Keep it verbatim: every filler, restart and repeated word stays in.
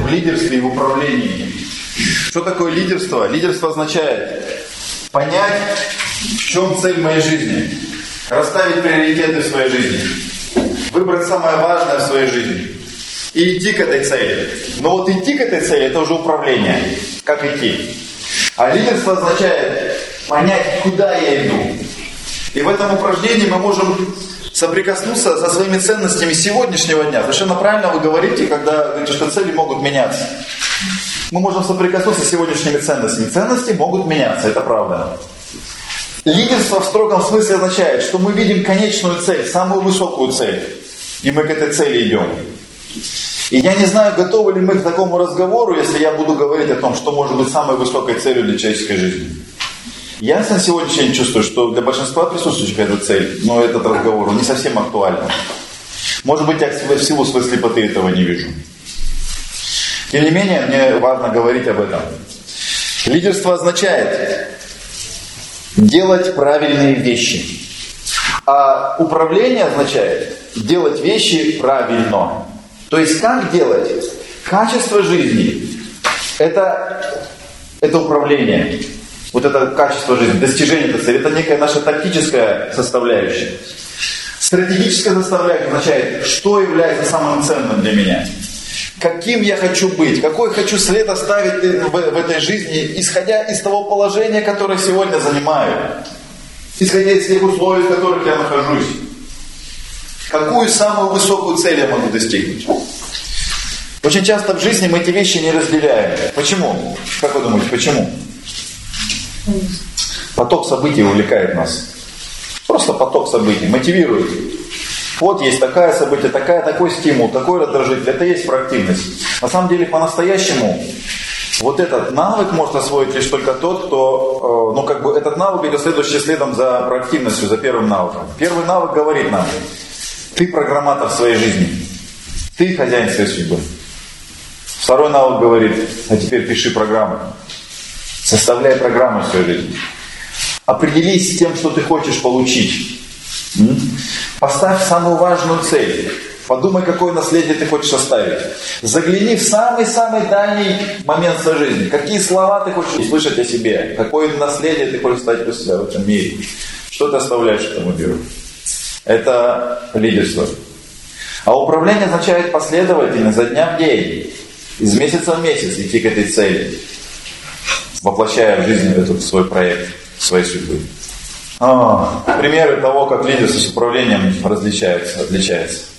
в лидерстве и в управлении. Что такое лидерство? Лидерство означает понять, в чем цель моей жизни, расставить приоритеты в своей жизни, выбрать самое важное в своей жизни и идти к этой цели. Но вот идти к этой цели — это уже управление. Как идти? А лидерство означает понять, куда я иду. И в этом упражнении мы можем соприкоснуться со своими ценностями сегодняшнего дня. Совершенно правильно вы говорите, когда говорите, что цели могут меняться. Мы можем соприкоснуться с сегодняшними ценностями. Ценности могут меняться, это правда. Лидерство в строгом смысле означает, что мы видим конечную цель, самую высокую цель. И мы к этой цели идем. И я не знаю, готовы ли мы к такому разговору, если я буду говорить о том, что может быть самой высокой целью для человеческой жизни. Я на сегодняшний день чувствую, что для большинства присутствующих эта цель, но этот разговор он не совсем актуален. Может быть, я в силу своей слепоты этого не вижу. Тем не менее, мне важно говорить об этом. Лидерство означает делать правильные вещи. А управление означает делать вещи правильно. То есть как делать? Качество жизни – это, это управление. Вот это качество жизни, достижение этой цели – это некая наша тактическая составляющая. Стратегическая составляющая означает, что является самым ценным для меня. Каким я хочу быть, какой хочу след оставить в, в этой жизни, исходя из того положения, которое сегодня занимаю. Исходя из тех условий, в которых я нахожусь. Какую самую высокую цель я могу достигнуть? Очень часто в жизни мы эти вещи не разделяем. Почему? Как вы думаете, почему? Поток событий увлекает нас. Просто поток событий мотивирует. Вот есть такая событие, такая, такой стимул, такой раздражитель. Это есть проактивность. На самом деле, по-настоящему, вот этот навык может освоить лишь только тот, кто, ну как бы этот навык идет следующий следом за проактивностью, за первым навыком. Первый навык говорит нам: ты программатор своей жизни, ты хозяин своей судьбы. Второй навык говорит: а теперь пиши программу, составляй программу в своей жизни. Определись с тем, что ты хочешь получить. Поставь самую важную цель. Подумай, какое наследие ты хочешь оставить. Загляни в самый-самый дальний момент своей жизни. Какие слова ты хочешь услышать о себе. Какое наследие ты хочешь оставить у себя в этом мире. Что ты оставляешь этому миру. Это лидерство. А управление означает последовательно, за дня в день, из месяца в месяц идти к этой цели, воплощая в жизнь этот свой проект, своей судьбы. А, примеры того, как лидерство с управлением различаются, отличается.